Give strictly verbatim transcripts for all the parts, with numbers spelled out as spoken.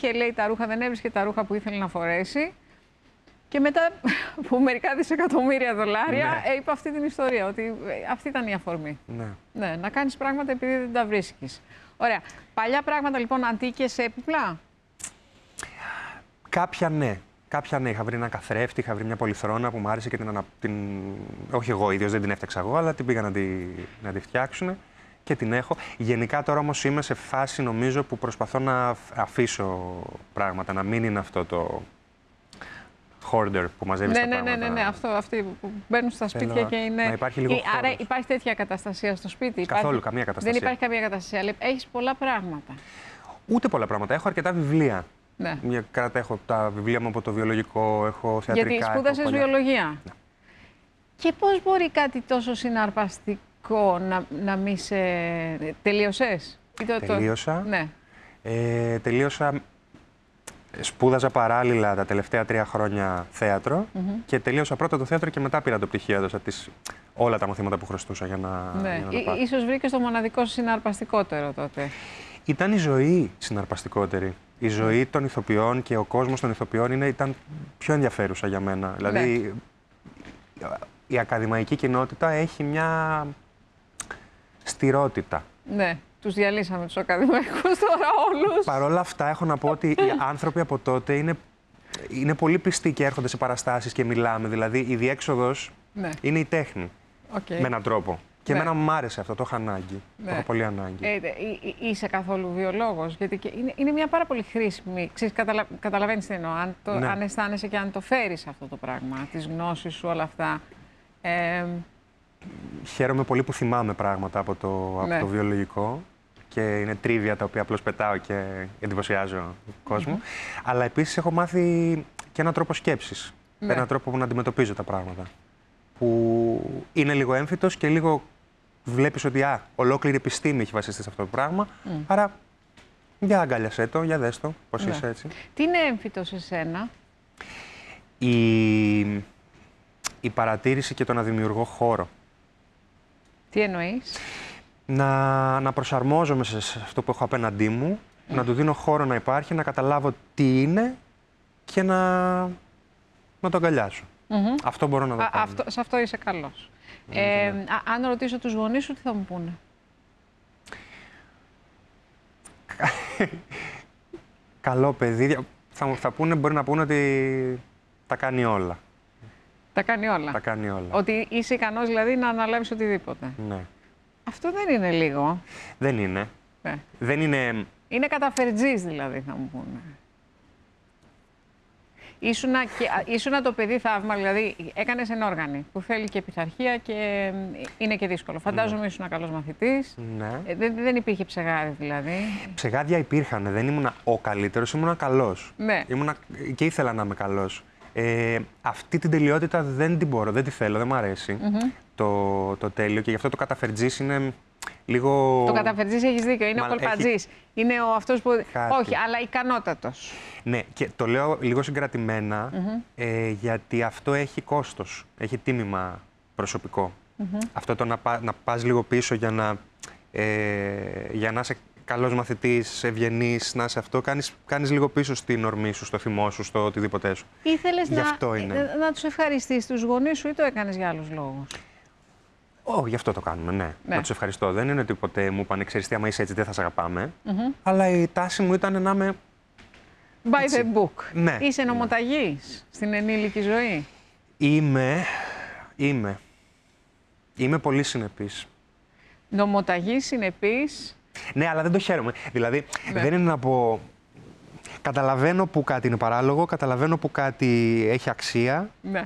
είχε, λέει, τα ρούχα, δεν έβρισκε τα ρούχα που ήθελε να φορέσει. Και μετά από μερικά δισεκατομμύρια δολάρια, Ναι. ε, είπε αυτή την ιστορία, ότι αυτή ήταν η αφορμή. Ναι. Ναι, να κάνεις πράγματα επειδή δεν τα βρίσκεις. Ωραία. Παλιά πράγματα, λοιπόν, αντίκες έπιπλα. Κάποια ναι. Κάποια ναι. Είχα βρει ένα καθρέφτη, είχα βρει μια πολυθρόνα που μου άρεσε και την, ανα... την... όχι εγώ ίδιος, δεν την έφτιαξα εγώ, αλλά την πήγα να τη, να τη φτιάξουν και την έχω. Γενικά τώρα όμως είμαι σε φάση, νομίζω, που προσπαθώ να αφήσω πράγματα, να μην είναι αυτό το hoarder που μαζεύει Ναι, τα ναι, ναι, πράγματα. ναι, ναι, αυτό, αυτοί που μπαίνουν στα σπίτια Θέλω και είναι. να υπάρχει λίγο Άρα χώρος. υπάρχει τέτοια καταστασία στο σπίτι. Καθόλου, υπάρχει... καμία καταστασία. Δεν υπάρχει καμία καταστασία. Αλλά έχεις πολλά πράγματα. Ούτε πολλά πράγματα. Έχω αρκετά βιβλία. Ναι. Μια κράτα έχω τα βιβλία μου από το βιολογικό, έχω θεατρικά. Γιατί σπούδασες έχω βιολογία. Ναι. Και πώς μπορεί κάτι τόσο συναρπαστικό να, να μην σε. Τελείωσες. Ή το- το- Τελείωσα. Ναι. Ε, τελείωσα. Σπούδαζα παράλληλα τα τελευταία τρία χρόνια θέατρο Mm-hmm. και τελείωσα πρώτα το θέατρο και μετά πήρα το πτυχίο. Έδωσα τις, όλα τα μαθήματα που χρωστούσα για να, Ναι. για να τα Ί- πάρω. Ίσως βρήκες το μοναδικό συναρπαστικότερο τότε. Ήταν η ζωή συναρπαστικότερη. Η ζωή των ηθοποιών και ο κόσμος των ηθοποιών είναι, ήταν πιο ενδιαφέρουσα για μένα. Δηλαδή, η ακαδημαϊκή κοινότητα έχει μια στηρότητα. Ναι. Τους διαλύσαμε τους ακαδημαϊκούς τώρα όλους. Παρ' όλα αυτά, έχω να πω ότι οι άνθρωποι από τότε είναι, είναι πολύ πιστοί και έρχονται σε παραστάσεις και μιλάμε. Δηλαδή, η διέξοδος Ναι. είναι η τέχνη. Okay. Με έναν τρόπο. Και Ναι. εμένα μου άρεσε αυτό, το είχα ανάγκη. Ναι. Το είχα πολύ ανάγκη. Ε, ε, ε, είσαι καθόλου βιολόγος, γιατί και είναι, είναι μια πάρα πολύ χρήσιμη. Ξέρεις, καταλα, καταλαβαίνεις τι εννοώ, αν, το, Ναι. αν αισθάνεσαι και αν το φέρεις αυτό το πράγμα, τις γνώσεις σου, όλα αυτά. Ε, Χαίρομαι πολύ που θυμάμαι πράγματα από το, από Ναι. το βιολογικό και είναι τρίβια τα οποία απλώς πετάω και εντυπωσιάζω τον κόσμο. Αλλά επίσης έχω μάθει και έναν τρόπο σκέψης. Ναι. Έναν τρόπο που να αντιμετωπίζω τα πράγματα. Που είναι λίγο έμφυτος και λίγο βλέπεις ότι α, ολόκληρη επιστήμη έχει βασιστεί σε αυτό το πράγμα. Mm. Άρα, για αγκάλιασέ το, για δες το, πώς Ναι. είσαι έτσι. τι είναι έμφυτο σε σένα? Η, η παρατήρηση και το να δημιουργώ χώρο. Τι εννοείς? Να, να προσαρμόζομαι σε σε αυτό που έχω απέναντί μου, να του δίνω χώρο να υπάρχει, να καταλάβω τι είναι και να, να το αγκαλιάσω. Μμμ. Αυτό μπορώ να το Α, κάνω. αυτό, σε αυτό είσαι καλός. Ε, α, αν ρωτήσω τους γονείς σου, τι θα μου πούνε? Καλό παιδί. Θα, μου- θα πούνε, μπορεί να πούνε ότι τα κάνει όλα. Τα κάνει όλα. Τα κάνει όλα. Ότι είσαι ικανός δηλαδή να αναλάβεις οτιδήποτε. Ναι. Αυτό δεν είναι λίγο. Δεν είναι. Ναι. Δεν είναι... Είναι καταφερτζής δηλαδή, θα μου πούνε. Ήσουνα, και, α, ήσουνα το παιδί θαύμα, δηλαδή έκανες ενόργανη που θέλει και πειθαρχία και μ, είναι και δύσκολο. Φαντάζομαι ήσουν καλός μαθητής. Ναι. Ε, δεν, δεν υπήρχε ψεγάδι δηλαδή. Ψεγάδια υπήρχαν. Δεν ήμουν ο καλύτερος, ήμουν καλός. Ναι. Ήμουνα... Και ήθελα να είμαι καλός. Ε, αυτή την τελειότητα δεν την μπορώ, δεν τη θέλω, δεν μου αρέσει το, το τέλειο και γι' αυτό το καταφερτζής είναι λίγο... Το καταφερτζής έχεις δίκιο, είναι Μα- ο κολπατζής. Είναι ο αυτός που... Κάτι. Όχι, αλλά ικανότατος. Ναι, και το λέω λίγο συγκρατημένα, ε, γιατί αυτό έχει κόστος, έχει τίμημα προσωπικό. Αυτό το να, πά, να πας λίγο πίσω για να, ε, για να είσαι καλός μαθητής, ευγενής, να είσαι αυτό, κάνεις, κάνεις λίγο πίσω στην ορμή σου, στο θυμό σου, στο οτιδήποτε σου. Ήθελες Γι' να, αυτό είναι. ε, να τους ευχαριστήσεις τους γονείς σου ή το έκανες για άλλους λόγους? Ω, γι' αυτό το κάνουμε, ναι. Ναι. Να τους ευχαριστώ. Δεν είναι ότι ποτέ μου είπανε, ξέρεις τι, άμα είσαι έτσι δεν θα σε αγαπάμε. Αλλά η τάση μου ήταν να είμαι... By Έτσι. the book. Ναι. Είσαι νομοταγής στην ενήλικη ζωή. Είμαι... Είμαι... Είμαι πολύ συνεπής. Νομοταγής, συνεπής. Ναι, αλλά δεν το χαίρομαι. Δηλαδή, Ναι. δεν είναι να πω... Καταλαβαίνω που κάτι είναι παράλογο, καταλαβαίνω που κάτι έχει αξία Ναι.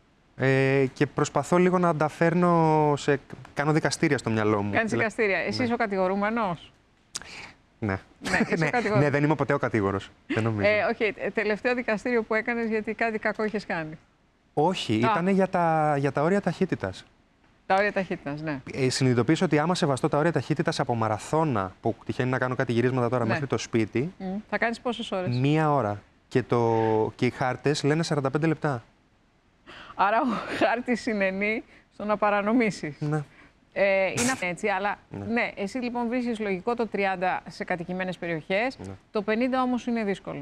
ε, και προσπαθώ λίγο να τα φέρνω σε... Κάνω δικαστήρια στο μυαλό μου. Κάνεις Δηλα- δικαστήρια. Εσύ είσαι ο κατηγορούμενος. Ναι. Ναι, είσαι ο κατηγορούμενος. ναι, δεν είμαι ποτέ ο κατήγορος. Δεν νομίζω. Ε, όχι, ε, τελευταίο δικαστήριο που έκανες γιατί κάτι κακό είχες κάνει. Όχι, ήταν για τα, για τα ώρια ταχύτητας. Τα όρια ταχύτητας, ναι. Ε, συνειδητοποίησα ότι άμα σεβαστώ τα όρια ταχύτητας από μαραθώνα, που τυχαίνει να κάνω κάτι γυρίσματα τώρα Ναι. μέχρι το σπίτι, Μμ. Θα κάνεις πόσες ώρες? μία ώρα. Και, το... και οι χάρτες λένε σαράντα πέντε λεπτά. Άρα ο χάρτης συνενεί στο να παρανομήσεις. Ναι. Ε, είναι έτσι, αλλά Ναι. ναι, εσύ λοιπόν βρίσκεις λογικό το τριάντα σε κατοικημένες περιοχές, Ναι. το πενήντα όμως είναι δύσκολο.